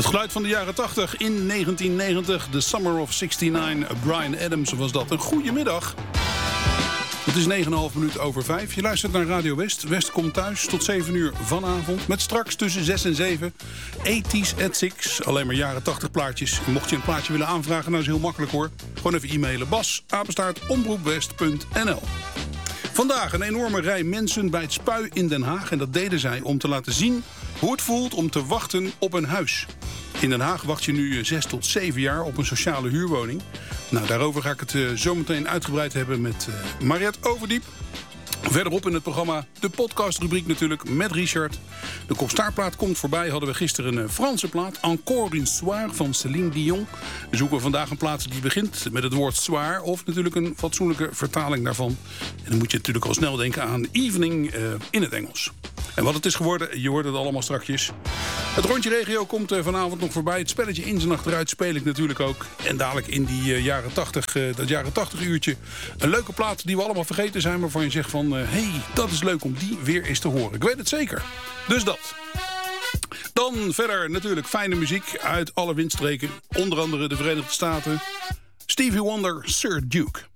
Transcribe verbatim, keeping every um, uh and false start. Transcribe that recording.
Het geluid van de jaren tachtig in negentien negentig. The Summer of zestignegentig. Bryan Adams was dat. Een goede middag. Het is negen komma vijf minuten over vijf. Je luistert naar Radio West. West komt thuis tot zeven uur vanavond. Met straks tussen zes en zeven. tachtiger at zes. Alleen maar jaren tachtig plaatjes. En mocht je een plaatje willen aanvragen, nou is heel makkelijk hoor. Gewoon even e-mailen. Bas, apenstaart, omroepwest punt n l. Vandaag een enorme rij mensen bij het Spui in Den Haag. En dat deden zij om te laten zien hoe het voelt om te wachten op een huis. In Den Haag wacht je nu zes tot zeven jaar op een sociale huurwoning. Nou, daarover ga ik het uh, zometeen uitgebreid hebben met uh, Mariette Overdiep. Verderop in het programma de podcastrubriek natuurlijk met Richard. De kopstaartplaat komt voorbij. Hadden we gisteren een Franse plaat. Encore une soir van Céline Dion. We zoeken we vandaag een plaat die begint met het woord soir. Of natuurlijk een fatsoenlijke vertaling daarvan. En dan moet je natuurlijk al snel denken aan evening uh, in het Engels. En wat het is geworden, je hoort het allemaal strakjes. Het rondje regio komt uh, vanavond nog voorbij. Het spelletje in zijn achteruit speel ik natuurlijk ook. En dadelijk in die uh, jaren tachtig, uh, dat jaren tachtig uurtje. Een leuke plaat die we allemaal vergeten zijn. Waarvan je zegt van, hé, uh, hey, dat is leuk om die weer eens te horen. Ik weet het zeker. Dus dat. Dan verder natuurlijk fijne muziek uit alle windstreken. Onder andere de Verenigde Staten. Stevie Wonder, Sir Duke.